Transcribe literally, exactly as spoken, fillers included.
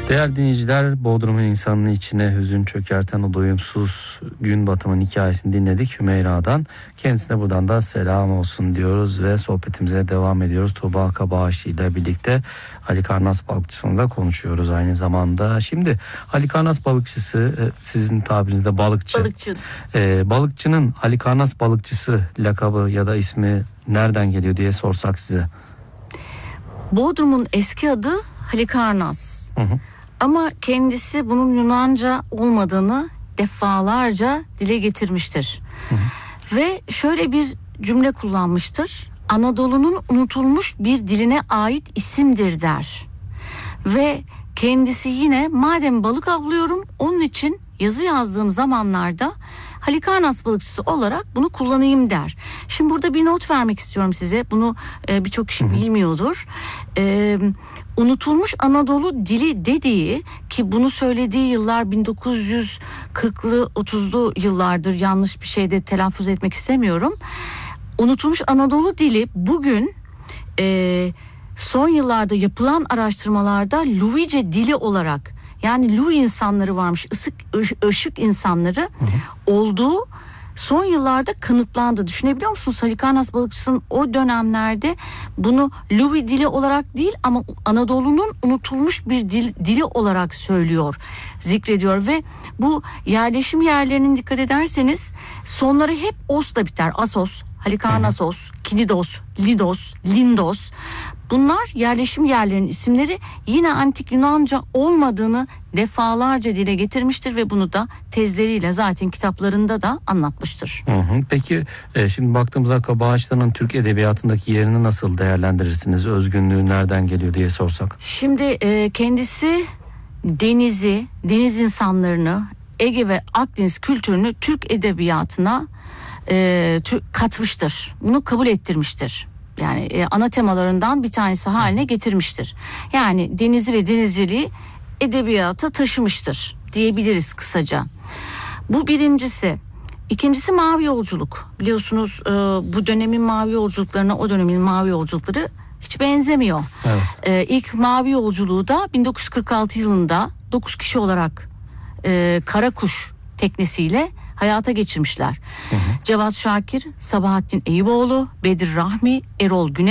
Değerli dinleyiciler, Bodrum'un insanın içine hüzün çökerten o doyumsuz gün batımının hikayesini dinledik Hümeyra'dan. Kendisine buradan da selam olsun diyoruz ve sohbetimize devam ediyoruz. Tuğba Kabağaçlı ile birlikte Halikarnas balıkçısını da konuşuyoruz aynı zamanda. Şimdi Halikarnas balıkçısı, sizin tabirinizde balıkçı. Balıkçı. Ee, balıkçının Halikarnas balıkçısı lakabı ya da ismi nereden geliyor diye sorsak size. Bodrum'un eski adı Halikarnas. Hı hı. Ama kendisi bunun Yunanca olmadığını defalarca dile getirmiştir. Hı hı. Ve şöyle bir cümle kullanmıştır. Anadolu'nun unutulmuş bir diline ait isimdir der. Ve kendisi yine madem balık avlıyorum onun için yazı yazdığım zamanlarda Halikarnas balıkçısı olarak bunu kullanayım der. Şimdi burada bir not vermek istiyorum size. Bunu e, birçok kişi bilmiyordur. E, unutulmuş Anadolu dili dediği, ki bunu söylediği yıllar bin dokuz yüz kırklı otuzlu yıllardır, yanlış bir şey de telaffuz etmek istemiyorum. Unutulmuş Anadolu dili bugün e, son yıllarda yapılan araştırmalarda Luvice dili olarak, yani Lu insanları varmış, ısık, ışık insanları hı hı. olduğu son yıllarda kanıtlandı. Düşünebiliyor musunuz? Halikarnas balıkçısının o dönemlerde bunu Luvi dili olarak değil ama Anadolu'nun unutulmuş bir dil, dili olarak söylüyor, zikrediyor ve bu yerleşim yerlerinin dikkat ederseniz sonları hep osla biter. Asos, Halikarnasos, Knidos, Lidos, Lindos. Bunlar yerleşim yerlerinin isimleri, yine antik Yunanca olmadığını defalarca dile getirmiştir ve bunu da tezleriyle zaten kitaplarında da anlatmıştır. Hı hı. Peki e, şimdi baktığımızda Kabağaçlı'nın Türk edebiyatındaki yerini nasıl değerlendirirsiniz? Özgünlüğü nereden geliyor diye sorsak. Şimdi e, kendisi denizi, deniz insanlarını, Ege ve Akdeniz kültürünü Türk edebiyatına e, katmıştır. Bunu kabul ettirmiştir. Yani e, ana temalarından bir tanesi haline getirmiştir. Yani denizi ve denizciliği edebiyata taşımıştır diyebiliriz kısaca. Bu birincisi. İkincisi mavi yolculuk. Biliyorsunuz e, bu dönemin mavi yolculuklarına o dönemin mavi yolculukları hiç benzemiyor. Evet. E, ilk mavi yolculuğu da bin dokuz yüz kırk altı yılında dokuz kişi olarak e, Karakuş teknesiyle hayata geçirmişler. Hı hı. Cevat Şakir, Sabahattin Eyüboğlu, Bedir Rahmi, Erol Güneş